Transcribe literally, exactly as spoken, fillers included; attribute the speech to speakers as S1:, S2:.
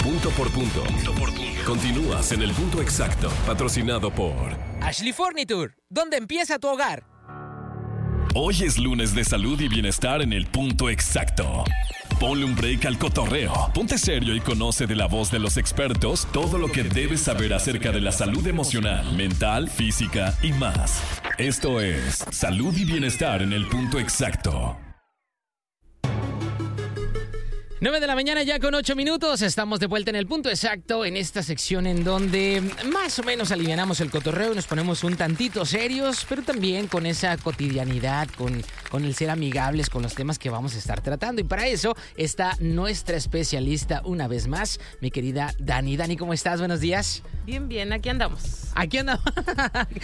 S1: Punto por punto. Punto por punto. Continúas en el punto exacto, patrocinado por
S2: Ashley Furniture, ¿dónde empieza tu hogar?
S1: Hoy es lunes de salud y bienestar en el punto exacto. Ponle un break al cotorreo, ponte serio y conoce de la voz de los expertos todo lo que debes saber acerca de la salud emocional, mental, física y más. Esto es Salud y Bienestar en el punto exacto.
S2: nueve de la mañana ya con ocho minutos, estamos de vuelta en el punto exacto, en esta sección en donde más o menos alivianamos el cotorreo y nos ponemos un tantito serios, pero también con esa cotidianidad, con, con el ser amigables con los temas que vamos a estar tratando. Y para eso está nuestra especialista una vez más, mi querida Dani. Dani, ¿cómo estás? Buenos días.
S3: Bien, bien, aquí andamos.
S2: Aquí andamos.